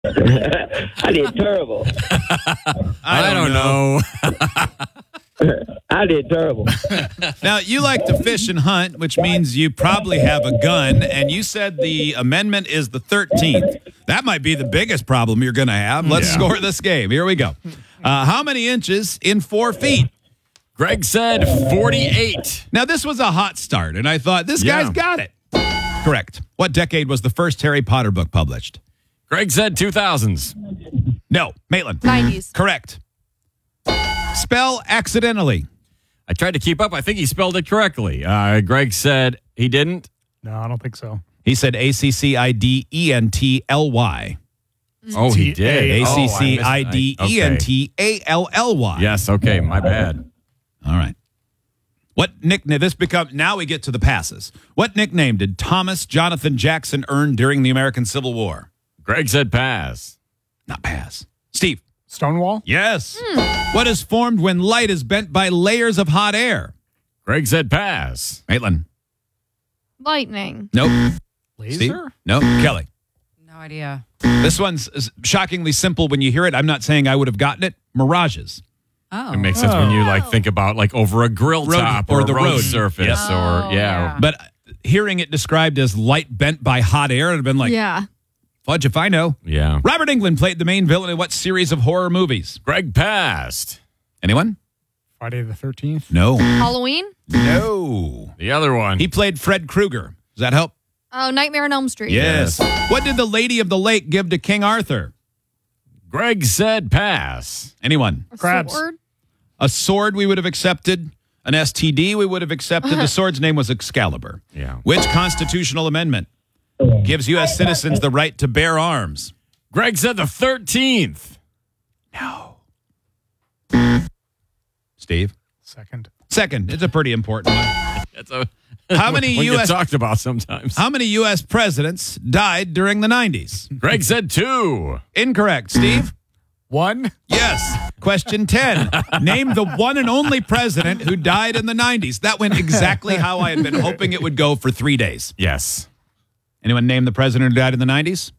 I did terrible. I don't know. I did terrible. Now, you like to fish and hunt, which means you probably have a gun, and you said the amendment is the 13th. That might be the biggest problem you're going to have. Let's score this game. Here we go. How many inches in 4 feet? Greg said 48. Now, this was a hot start, and I thought, this guy's got it. Correct. What decade was the first Harry Potter book published? Greg said 2000s. No. Maitland. 90s. Correct. Spell accidentally. I tried to keep up. I think he spelled it correctly. Greg said he didn't. No, I don't think so. He said ACCIDENTLY. Oh, he did. ACCIDENTALLY. Yes, okay, my bad. All right. What nickname? Now we get to the passes. What nickname did Thomas Jonathan Jackson earn during the American Civil War? Greg said pass. Not pass. Steve. Stonewall? Yes. What is formed when light is bent by layers of hot air? Greg said pass. Maitland. Lightning. Nope. Laser? Steve? Nope. Kelly. No idea. This one's shockingly simple when you hear it. I'm not saying I would have gotten it. Mirages. Oh. It makes sense when you think about over a grill Road- top or or the a road road. surface Yes. yeah. But hearing it described as light bent by hot air, it would have been like, Yeah. fudge if I know. Yeah. Robert Englund played the main villain in what series of horror movies? Greg passed. Anyone? Friday the 13th? No. Halloween? No. The other one. He played Fred Krueger. Does that help? Oh, Nightmare on Elm Street. Yes. What did the Lady of the Lake give to King Arthur? Greg said pass. Anyone? A Crabs. sword? A sword we would have accepted. An STD we would have accepted. The sword's name was Excalibur. Yeah. Which constitutional amendment gives U.S. citizens the right to bear arms? Greg said the 13th. No. Steve? Second. Second. It's a pretty important one. That's a How many one U.S. get talked about sometimes. How many U.S. presidents died during the 90s? Greg said 2. Incorrect. Steve? 1. Yes. Question 10. Name the one and only president who died in the 90s. That went exactly how I had been hoping it would go for 3 days. Yes. Anyone name the president who died in the 90s?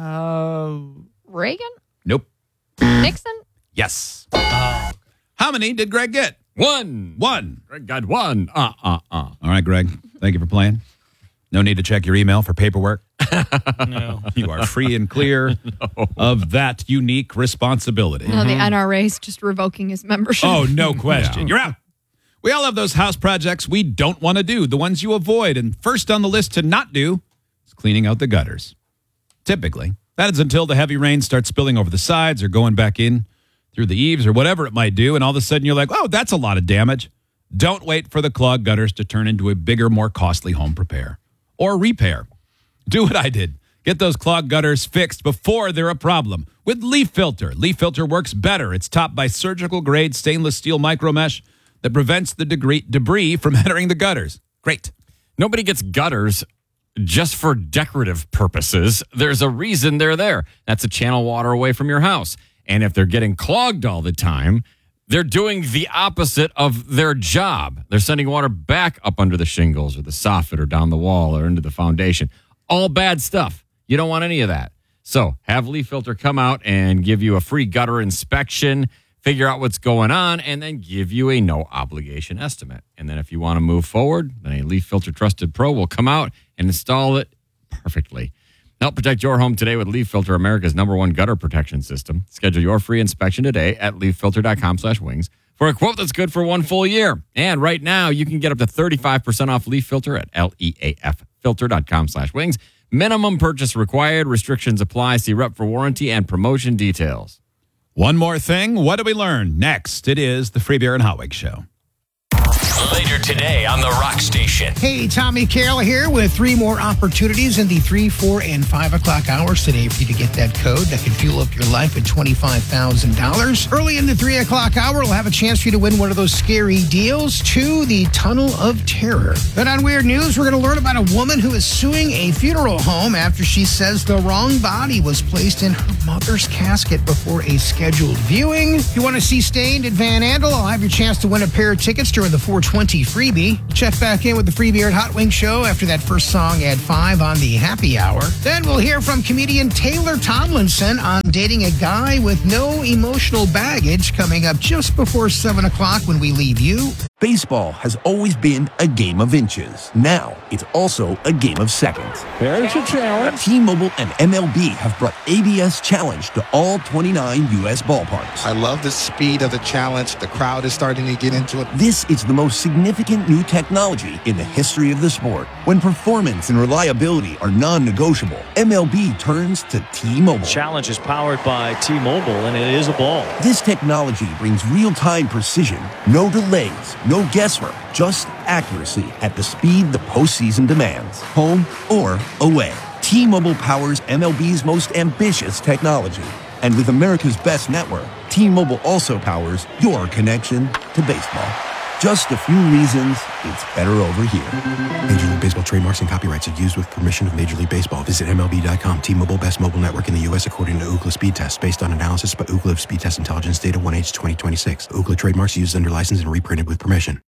Reagan? Nope. Nixon? Yes. How many did Greg get? 1. One. Greg got 1. All right, Greg. Thank you for playing. No need to check your email for paperwork. No. You are free and clear of that unique responsibility. No, the NRA's just revoking his membership. Oh, no question. You're out. We all have those house projects we don't want to do, the ones you avoid. And first on the list to not do is cleaning out the gutters. Typically. That is until the heavy rain starts spilling over the sides or going back in through the eaves or whatever it might do. And all of a sudden you're like, oh, that's a lot of damage. Don't wait for the clogged gutters to turn into a bigger, more costly home repair. Or repair. Do what I did. Get those clogged gutters fixed before they're a problem with Leaf Filter. Leaf Filter works better. It's topped by surgical-grade stainless steel micromesh that prevents the debris from entering the gutters. Great. Nobody gets gutters just for decorative purposes. There's a reason they're there. That's to channel water away from your house. And if they're getting clogged all the time, they're doing the opposite of their job. They're sending water back up under the shingles or the soffit or down the wall or into the foundation. All bad stuff. You don't want any of that. So have Leaf Filter come out and give you a free gutter inspection, figure out what's going on, and then give you a no obligation estimate. And then if you want to move forward, then a Leaf Filter Trusted Pro will come out and install it perfectly. Help protect your home today with Leaf Filter, America's #1 gutter protection system. Schedule your free inspection today at leaffilter.com/wings for a quote that's good for 1 full year. And right now, you can get up to 35% off Leaf Filter at leaffilter.com/wings. Minimum purchase required. Restrictions apply. See rep for warranty and promotion details. One more thing. What do we learn? Next, it is the Free Beer and Hotwig Show. Later today on the Rock Station. Hey, Tommy Carroll here with 3 more opportunities in the 3, 4, and 5 o'clock hours today for you to get that code that can fuel up your life at $25,000. Early in the 3 o'clock hour, we'll have a chance for you to win one of those scary deals to the Tunnel of Terror. Then on Weird News, we're going to learn about a woman who is suing a funeral home after she says the wrong body was placed in her mother's casket before a scheduled viewing. If you want to see Stained at Van Andel, I'll have your chance to win a pair of tickets during the 420 20 freebie. Check back in with the Free Beard Hot Wing Show after that first song at 5 on the happy hour. Then we'll hear from comedian Taylor Tomlinson on dating a guy with no emotional baggage coming up just before 7 o'clock when we leave you. Baseball has always been a game of inches. Now, it's also a game of seconds. There's a challenge. T-Mobile and MLB have brought ABS Challenge to all 29 U.S. ballparks. I love the speed of the challenge. The crowd is starting to get into it. This is the most significant new technology in the history of the sport. When performance and reliability are non-negotiable, MLB turns to T-Mobile. Challenge is powered by T-Mobile, and it is a ball. This technology brings real-time precision, no delays, no guesswork, just accuracy at the speed the postseason demands, home or away. T-Mobile powers MLB's most ambitious technology. And with America's best network, T-Mobile also powers your connection to baseball. Just a few reasons it's better over here. Major League Baseball trademarks and copyrights are used with permission of Major League Baseball. Visit MLB.com. T-Mobile, best mobile network in the U.S. according to Ookla Speed Test. Based on analysis by Ookla of Speed Test Intelligence Data 1H 2026. Ookla trademarks used under license and reprinted with permission.